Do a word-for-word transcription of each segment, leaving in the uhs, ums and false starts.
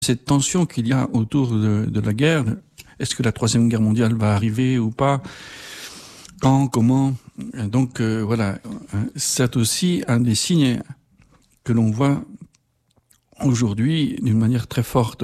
cette tension qu'il y a autour de, de la guerre. Est-ce que la troisième guerre mondiale va arriver ou pas? Quand? Comment? Donc euh, voilà, c'est aussi un des signes que l'on voit aujourd'hui d'une manière très forte.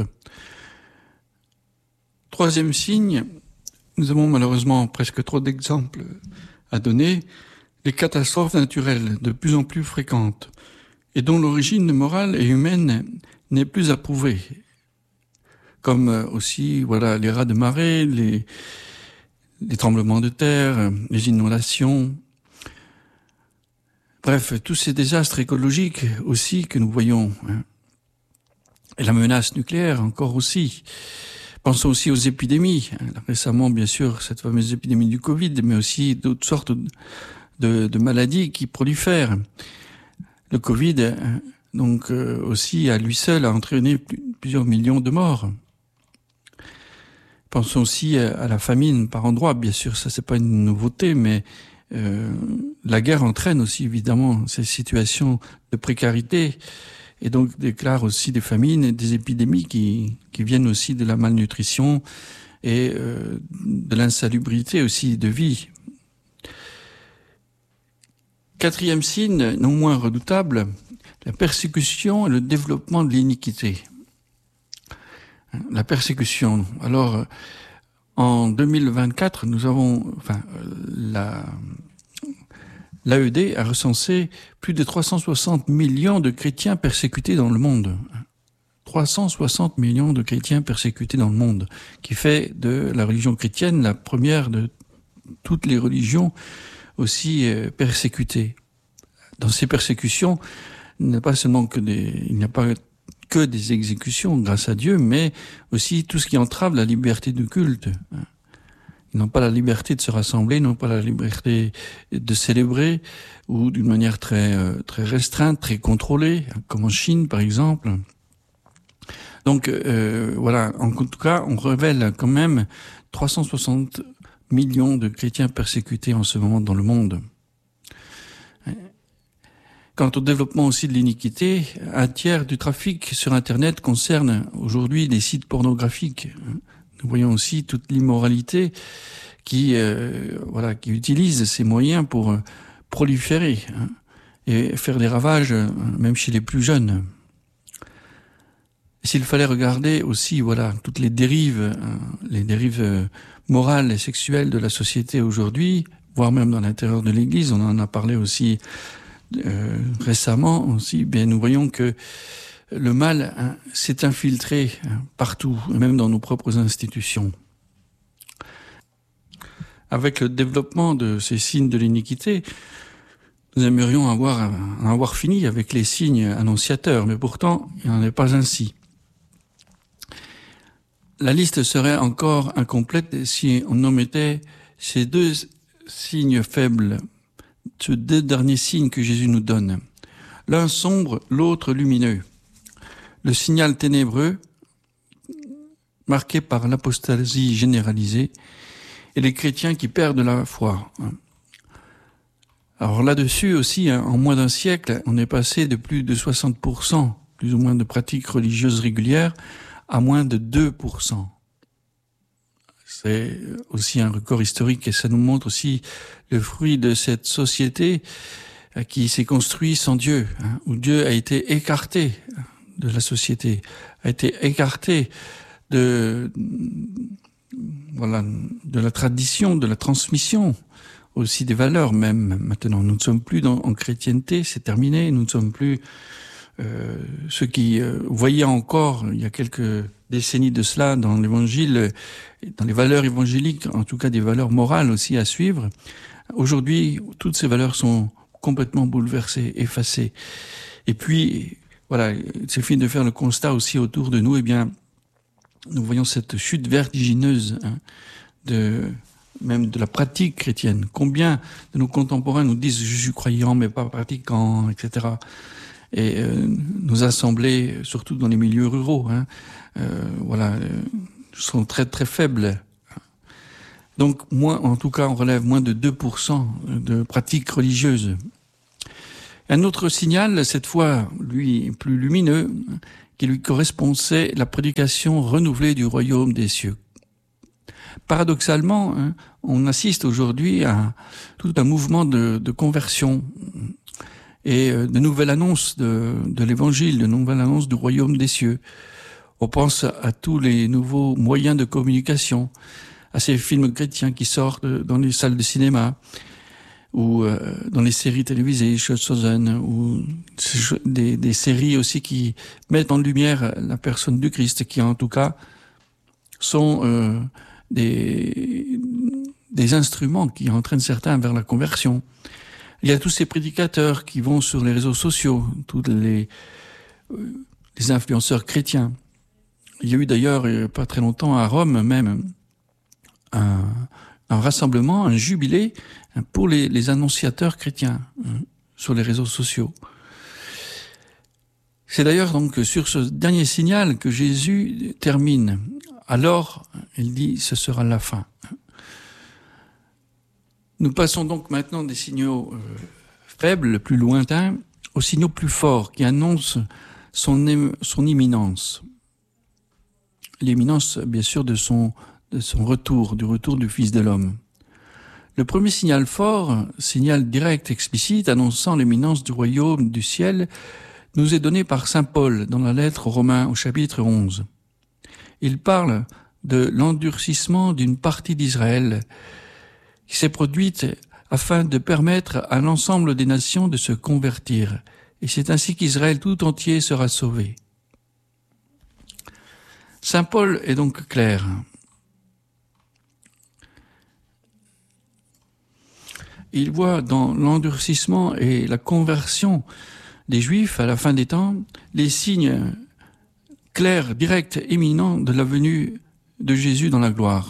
Troisième signe, nous avons malheureusement presque trop d'exemples à donner, les catastrophes naturelles de plus en plus fréquentes et dont l'origine morale et humaine n'est plus à prouver. Comme aussi voilà, les raz de marée, les, les tremblements de terre, les inondations. Bref, tous ces désastres écologiques aussi que nous voyons. Hein. Et la menace nucléaire encore aussi. Pensons aussi aux épidémies. Récemment, bien sûr, cette fameuse épidémie du Covid, mais aussi d'autres sortes de, de maladies qui prolifèrent. Le Covid, donc, euh, aussi, à lui seul, a entraîné plusieurs millions de morts. Pensons aussi à la famine par endroits. Bien sûr, ça, c'est pas une nouveauté, mais euh, la guerre entraîne aussi, évidemment, ces situations de précarité. Et donc déclare aussi des famines et des épidémies qui, qui viennent aussi de la malnutrition et euh, de l'insalubrité aussi de vie. Quatrième signe, non moins redoutable, la persécution et le développement de l'iniquité. La persécution. Alors, en deux mille vingt-quatre, nous avons, enfin, la... l'A E D a recensé plus de trois cent soixante millions de chrétiens persécutés dans le monde. trois cent soixante millions de chrétiens persécutés dans le monde, qui fait de la religion chrétienne la première de toutes les religions aussi persécutées. Dans ces persécutions, il n'y a pas seulement que des, il n'y a pas que des exécutions, grâce à Dieu, mais aussi tout ce qui entrave la liberté du culte. Ils n'ont pas la liberté de se rassembler, ils n'ont pas la liberté de célébrer, ou d'une manière très euh, très restreinte, très contrôlée, comme en Chine par exemple. Donc euh, voilà, en tout cas, on révèle quand même trois cent soixante millions de chrétiens persécutés en ce moment dans le monde. Quant au développement aussi de l'iniquité, un tiers du trafic sur Internet concerne aujourd'hui des sites pornographiques. Nous voyons aussi toute l'immoralité qui, euh, voilà, qui utilise ces moyens pour euh, proliférer hein, et faire des ravages, euh, même chez les plus jeunes. S'il fallait regarder aussi, voilà, toutes les dérives, euh, les dérives euh, morales et sexuelles de la société aujourd'hui, voire même dans l'intérieur de l'Église, on en a parlé aussi euh, récemment aussi. Bien, nous voyons que le mal hein, s'est infiltré hein, partout, même dans nos propres institutions. Avec le développement de ces signes de l'iniquité, nous aimerions avoir, en avoir fini avec les signes annonciateurs, mais pourtant, il n'en est pas ainsi. La liste serait encore incomplète si on omettait ces deux signes faibles, ces deux derniers signes que Jésus nous donne. L'un sombre, l'autre lumineux. Le signal ténébreux, marqué par l'apostasie généralisée, et les chrétiens qui perdent la foi. Alors là-dessus aussi, hein, en moins d'un siècle, on est passé de plus de soixante pour cent, plus ou moins de pratiques religieuses régulières, à moins de deux pour cent. C'est aussi un record historique et ça nous montre aussi le fruit de cette société qui s'est construite sans Dieu, hein, où Dieu a été écarté de la société, a été écarté de, voilà, de la tradition, de la transmission, aussi des valeurs même. Maintenant, nous ne sommes plus dans, en chrétienté, c'est terminé, nous ne sommes plus euh, ceux qui euh, voyaient encore, il y a quelques décennies de cela, dans l'évangile, dans les valeurs évangéliques, en tout cas des valeurs morales aussi à suivre. Aujourd'hui, toutes ces valeurs sont complètement bouleversées, effacées. Et puis, voilà, il suffit de faire le constat aussi autour de nous, eh bien, nous voyons cette chute vertigineuse hein, de même de la pratique chrétienne. Combien de nos contemporains nous disent « je suis croyant mais pas pratiquant », et cetera. Et euh, nos assemblées, surtout dans les milieux ruraux, hein, euh, voilà, euh, sont très très faibles. Donc, moins, en tout cas, on relève moins de deux pour cent de pratiques religieuses. Un autre signal, cette fois, lui, plus lumineux, qui lui correspondait la prédication renouvelée du royaume des cieux. Paradoxalement, hein, on assiste aujourd'hui à tout un mouvement de, de conversion et de nouvelles annonces de, de l'évangile, de nouvelles annonces du royaume des cieux. On pense à tous les nouveaux moyens de communication, à ces films chrétiens qui sortent dans les salles de cinéma, ou euh, dans les séries télévisées, Chosen, ou des, des séries aussi qui mettent en lumière la personne du Christ, qui en tout cas sont euh, des, des instruments qui entraînent certains vers la conversion. Il y a tous ces prédicateurs qui vont sur les réseaux sociaux, tous les, euh, les influenceurs chrétiens. Il y a eu d'ailleurs, il y a pas très longtemps, à Rome même, un, un rassemblement, un jubilé pour les, les annonciateurs chrétiens hein, sur les réseaux sociaux. C'est d'ailleurs donc sur ce dernier signal que Jésus termine. Alors, il dit, ce sera la fin. Nous passons donc maintenant des signaux euh, faibles, plus lointains, aux signaux plus forts qui annoncent son, son imminence. L'imminence, bien sûr, de son, de son retour, du retour du Fils de l'homme. Le premier signal fort, signal direct, explicite, annonçant l'imminence du royaume du ciel, nous est donné par saint Paul dans la lettre aux Romains au chapitre onze. Il parle de l'endurcissement d'une partie d'Israël qui s'est produite afin de permettre à l'ensemble des nations de se convertir. Et c'est ainsi qu'Israël tout entier sera sauvé. Saint Paul est donc clair. Il voit dans l'endurcissement et la conversion des Juifs à la fin des temps les signes clairs, directs, éminents de la venue de Jésus dans la gloire.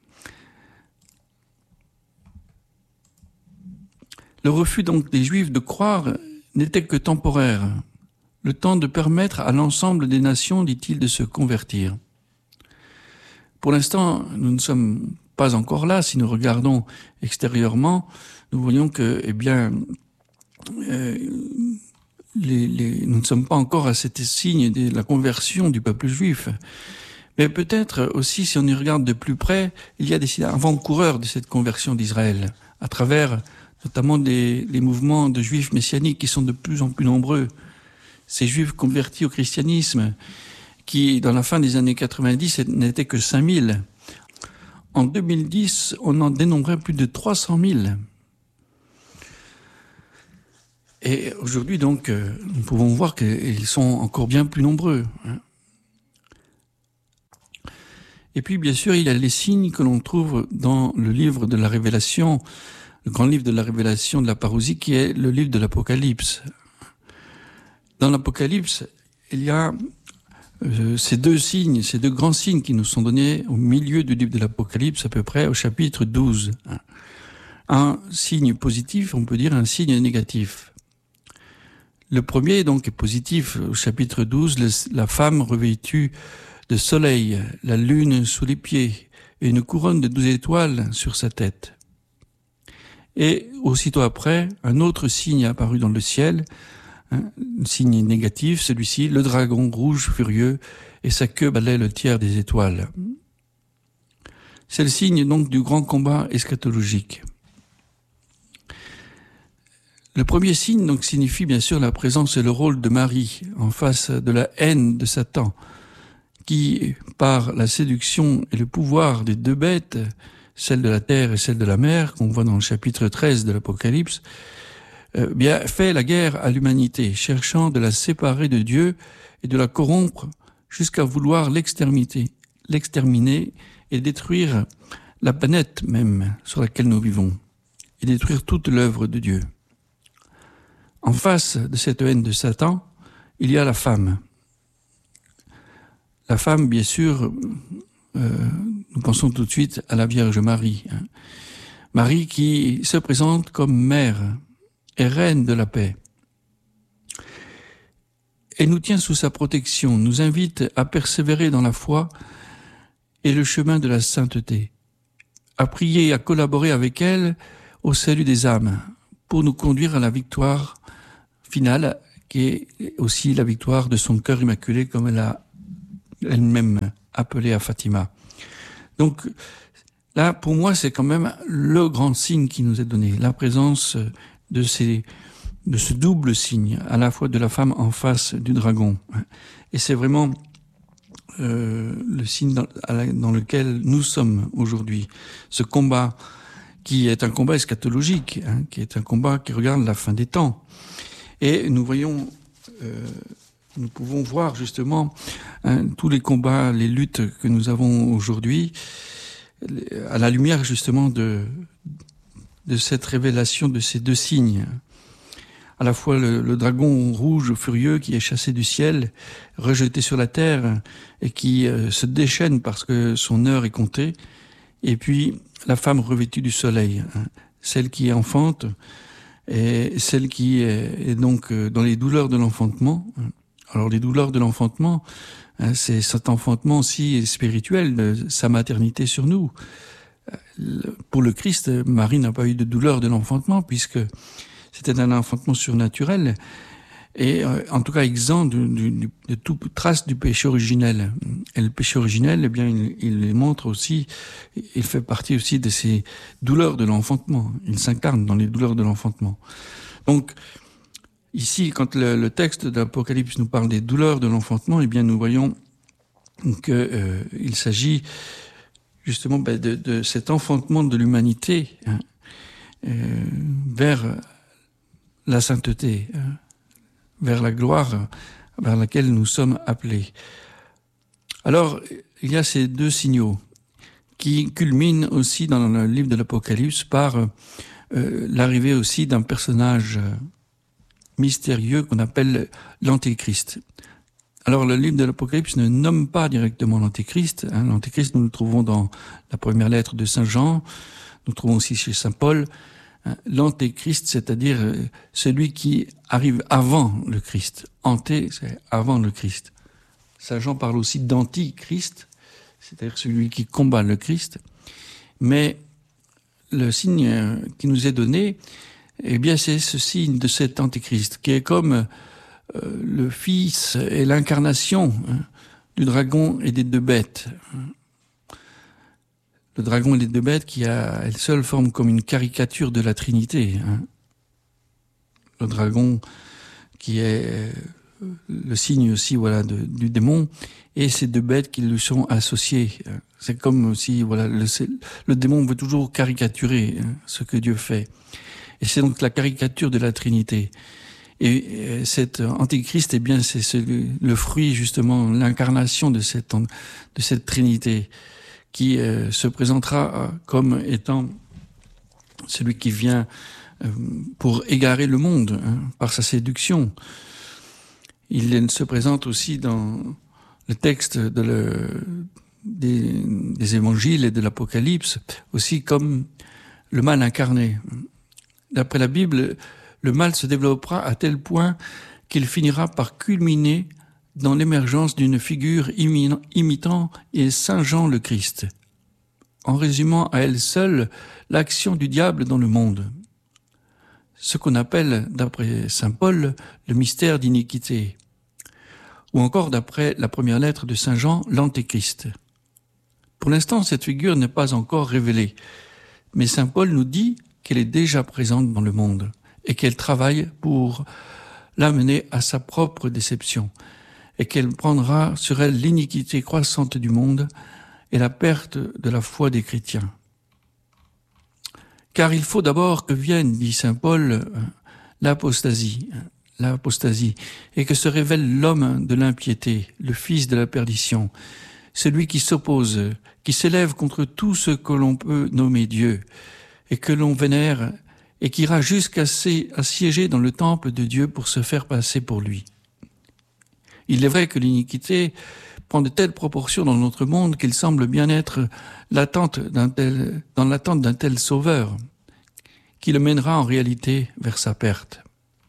Le refus donc des Juifs de croire n'était que temporaire, le temps de permettre à l'ensemble des nations, dit-il, de se convertir. Pour l'instant, nous ne sommes pas encore là. Si nous regardons extérieurement, nous voyons que, eh bien, euh, les, les, nous ne sommes pas encore à cet signe de la conversion du peuple juif. Mais peut-être aussi, si on y regarde de plus près, il y a des signes avant-coureurs de cette conversion d'Israël, à travers notamment des, les mouvements de juifs messianiques qui sont de plus en plus nombreux. Ces juifs convertis au christianisme, qui, dans la fin des années quatre-vingt-dix, n'étaient que cinq mille. En deux mille dix, on en dénombrait plus de trois cent mille. Et aujourd'hui, donc, nous pouvons voir qu'ils sont encore bien plus nombreux. Et puis, bien sûr, il y a les signes que l'on trouve dans le livre de la Révélation, le grand livre de la Révélation de la parousie, qui est le livre de l'Apocalypse. Dans l'Apocalypse, il y a euh, ces deux signes, ces deux grands signes qui nous sont donnés au milieu du livre de l'Apocalypse, à peu près au chapitre douze. Un signe positif, on peut dire un signe négatif. Le premier, donc, est positif. Au chapitre douze, le, la femme revêtue de soleil, la lune sous les pieds et une couronne de douze étoiles sur sa tête. Et aussitôt après, un autre signe apparu dans le ciel, hein, un signe négatif, celui-ci, le dragon rouge furieux, et sa queue balait le tiers des étoiles. C'est le signe donc du grand combat eschatologique. Le premier signe donc signifie bien sûr la présence et le rôle de Marie en face de la haine de Satan, qui, par la séduction et le pouvoir des deux bêtes, celle de la terre et celle de la mer, qu'on voit dans le chapitre treize de l'Apocalypse, euh, bien fait la guerre à l'humanité, cherchant de la séparer de Dieu et de la corrompre jusqu'à vouloir l'exterminer, l'exterminer et détruire la planète même sur laquelle nous vivons, et détruire toute l'œuvre de Dieu. En face de cette haine de Satan, il y a la femme. La femme, bien sûr, euh, nous pensons tout de suite à la Vierge Marie. Hein. Marie qui se présente comme mère et reine de la paix. Elle nous tient sous sa protection, nous invite à persévérer dans la foi et le chemin de la sainteté, à prier et à collaborer avec elle au salut des âmes, pour nous conduire à la victoire finale qui est aussi la victoire de son cœur immaculé, comme elle a elle-même appelé à Fatima. Donc là, pour moi, c'est quand même le grand signe qui nous est donné, la présence de ces, de ce double signe, à la fois de la femme en face du dragon. Et c'est vraiment euh, le signe dans, dans lequel nous sommes aujourd'hui. Ce combat qui est un combat eschatologique, hein, qui est un combat qui regarde la fin des temps. Et nous voyons, euh, nous pouvons voir justement hein, tous les combats, les luttes que nous avons aujourd'hui, à la lumière justement de, de cette révélation de ces deux signes. À la fois le, le dragon rouge furieux qui est chassé du ciel, rejeté sur la terre et qui euh, se déchaîne parce que son heure est comptée, et puis la femme revêtue du soleil, hein, celle qui enfante et celle qui est, est donc dans les douleurs de l'enfantement. Alors les douleurs de l'enfantement, hein, c'est cet enfantement aussi spirituel, de sa maternité sur nous. Pour le Christ, Marie n'a pas eu de douleur de l'enfantement puisque c'était un enfantement surnaturel et euh, en tout cas exempt de, de, de toute trace du péché originel. Et le péché originel, eh bien, il, il montre aussi, il fait partie aussi de ces douleurs de l'enfantement. Il s'incarne dans les douleurs de l'enfantement. Donc, ici, quand le, le texte d'Apocalypse nous parle des douleurs de l'enfantement, eh bien, nous voyons que euh, il s'agit justement ben, de, de cet enfantement de l'humanité hein, euh, vers la sainteté, hein, vers la gloire vers laquelle nous sommes appelés. Alors, il y a ces deux signaux qui culminent aussi dans le livre de l'Apocalypse par euh, l'arrivée aussi d'un personnage mystérieux qu'on appelle l'Antéchrist. Alors, le livre de l'Apocalypse ne nomme pas directement l'Antéchrist. Hein. L'Antéchrist, nous le trouvons dans la première lettre de Saint Jean, nous le trouvons aussi chez Saint Paul. L'antéchrist, c'est-à-dire celui qui arrive avant le Christ. Anté, c'est avant le Christ. Saint Jean parle aussi d'antichrist, c'est-à-dire celui qui combat le Christ. Mais le signe qui nous est donné, eh bien, c'est ce signe de cet antéchrist, qui est comme euh, le fils et l'incarnation hein, du dragon et des deux bêtes. Le dragon et les deux bêtes qui, à elle seule, forment comme une caricature de la Trinité. Hein. Le dragon qui est le signe aussi voilà, de, du démon et ces deux bêtes qui lui sont associées. C'est comme si voilà, le, le démon veut toujours caricaturer hein, ce que Dieu fait. Et c'est donc la caricature de la Trinité. Et, et cet antéchrist, eh bien, c'est ce, le fruit, justement, l'incarnation de cette, de cette Trinité, qui euh, se présentera euh, comme étant celui qui vient euh, pour égarer le monde hein, par sa séduction. Il se présente aussi dans le texte de le, des, des évangiles et de l'Apocalypse, aussi comme le mal incarné. D'après la Bible, le mal se développera à tel point qu'il finira par culminer dans l'émergence d'une figure imitant et singeant le Christ, en résumant à elle seule l'action du diable dans le monde. Ce qu'on appelle, d'après saint Paul, le mystère d'iniquité, ou encore d'après la première lettre de saint Jean, l'Antéchrist. Pour l'instant, cette figure n'est pas encore révélée, mais saint Paul nous dit qu'elle est déjà présente dans le monde et qu'elle travaille pour l'amener à sa propre déception, et qu'elle prendra sur elle l'iniquité croissante du monde et la perte de la foi des chrétiens. Car il faut d'abord que vienne, dit saint Paul, l'apostasie, l'apostasie, et que se révèle l'homme de l'impiété, le fils de la perdition, celui qui s'oppose, qui s'élève contre tout ce que l'on peut nommer Dieu, et que l'on vénère, et qui ira jusqu'à siéger dans le temple de Dieu pour se faire passer pour lui. Il est vrai que l'iniquité prend de telles proportions dans notre monde qu'il semble bien être l'attente d'un tel, dans l'attente d'un tel sauveur, qui le mènera en réalité vers sa perte.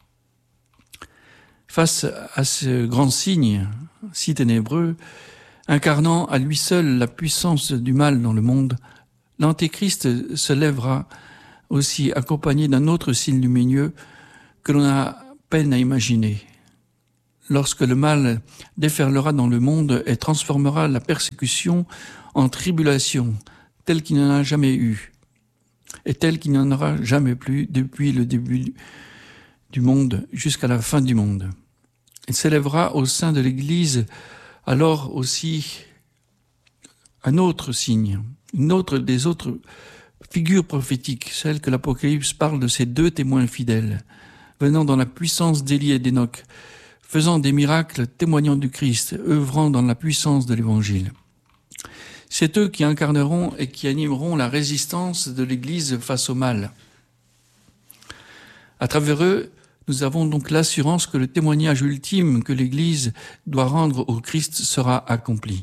Face à ce grand signe si ténébreux, incarnant à lui seul la puissance du mal dans le monde, l'Antéchrist se lèvera aussi accompagné d'un autre signe lumineux que l'on a peine à imaginer. lorsque le mal déferlera dans le monde et transformera la persécution en tribulation, telle qu'il n'y en a jamais eu, et telle qu'il n'y en aura jamais plus depuis le début du monde jusqu'à la fin du monde. Il s'élèvera au sein de l'Église alors aussi un autre signe, une autre des autres figures prophétiques, celle que l'Apocalypse parle de ces deux témoins fidèles, venant dans la puissance d'Élie et d'Énoch, faisant des miracles, témoignant du Christ, œuvrant dans la puissance de l'Évangile. C'est eux qui incarneront et qui animeront la résistance de l'Église face au mal. À travers eux, nous avons donc l'assurance que le témoignage ultime que l'Église doit rendre au Christ sera accompli.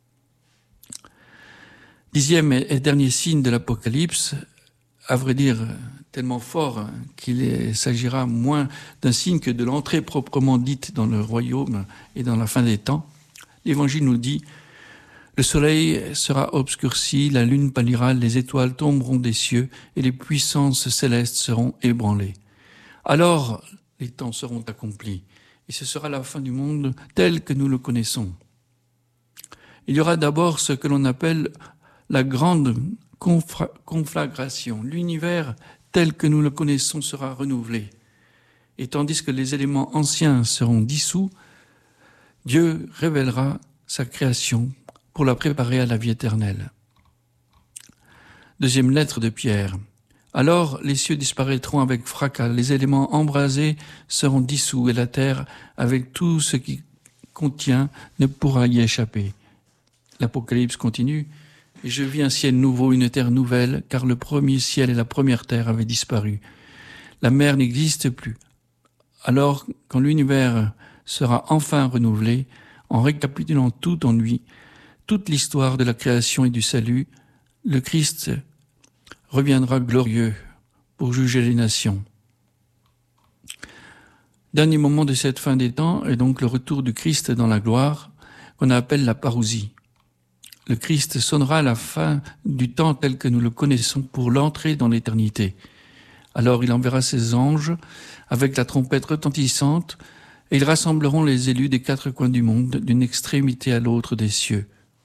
Dixième et dernier signe de l'Apocalypse, à vrai dire tellement fort qu'il s'agira moins d'un signe que de l'entrée proprement dite dans le royaume et dans la fin des temps. L'Évangile nous dit « Le soleil sera obscurci, la lune pâlira, les étoiles tomberont des cieux et les puissances célestes seront ébranlées. » Alors les temps seront accomplis et ce sera la fin du monde tel que nous le connaissons. Il y aura d'abord ce que l'on appelle la grande confra- conflagration. L'univers tel que nous le connaissons sera renouvelé. Et tandis que les éléments anciens seront dissous, Dieu révélera sa création pour la préparer à la vie éternelle. Deuxième lettre de Pierre. Alors les cieux disparaîtront avec fracas, les éléments embrasés seront dissous et la terre, avec tout ce qui contient, ne pourra y échapper. L'Apocalypse continue. Et je vis un ciel nouveau, une terre nouvelle, car le premier ciel et la première terre avaient disparu. La mer n'existe plus. Alors, quand l'univers sera enfin renouvelé, en récapitulant tout en lui, toute l'histoire de la création et du salut, le Christ reviendra glorieux pour juger les nations. Dernier moment de cette fin des temps est donc le retour du Christ dans la gloire, qu'on appelle la parousie. Le Christ sonnera à la fin du temps tel que nous le connaissons pour l'entrée dans l'éternité. Alors il enverra ses anges avec la trompette retentissante et ils rassembleront les élus des quatre coins du monde, d'une extrémité à l'autre des cieux.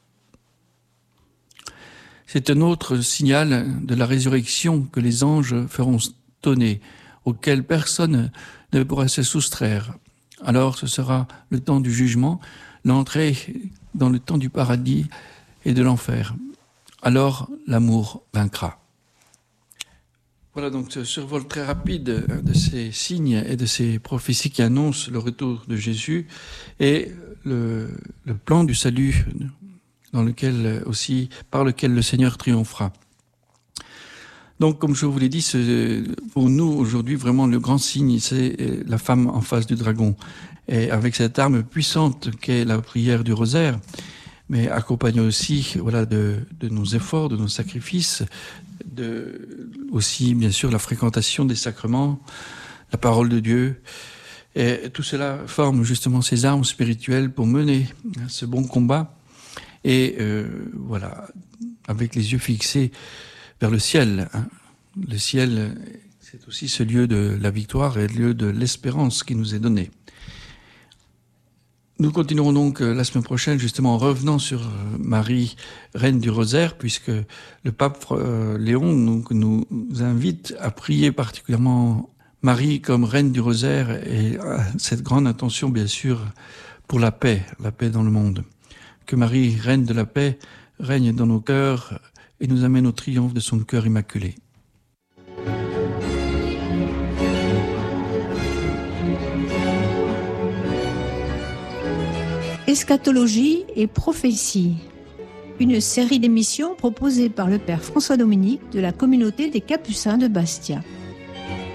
C'est un autre signal de la résurrection que les anges feront tonner, auquel personne ne pourra se soustraire. Alors ce sera le temps du jugement, l'entrée dans le temps du paradis et de l'enfer. Alors l'amour vaincra. Voilà donc ce survol très rapide de ces signes et de ces prophéties qui annoncent le retour de Jésus et le, le plan du salut dans lequel aussi, par lequel le Seigneur triomphera. Donc, comme je vous l'ai dit, c'est, pour nous aujourd'hui vraiment le grand signe, c'est la femme en face du dragon, et avec cette arme puissante qu'est la prière du rosaire, mais accompagnée aussi, voilà, de, de nos efforts, de nos sacrifices, de aussi bien sûr la fréquentation des sacrements, la parole de Dieu, et tout cela forme justement ces armes spirituelles pour mener ce bon combat. Et euh, voilà, avec les yeux fixés vers le ciel. Hein. Le ciel, c'est aussi ce lieu de la victoire et le lieu de l'espérance qui nous est donné. Nous continuerons donc la semaine prochaine, justement, en revenant sur Marie, reine du rosaire, puisque le pape euh, Léon donc, nous invite à prier particulièrement Marie comme reine du rosaire et à cette grande intention, bien sûr, pour la paix, la paix dans le monde. Que Marie, reine de la paix, règne dans nos cœurs et nous amène au triomphe de son cœur immaculé. Eschatologie et prophétie. Une série d'émissions proposée par le Père François Dominique de la communauté des Capucins de Bastia.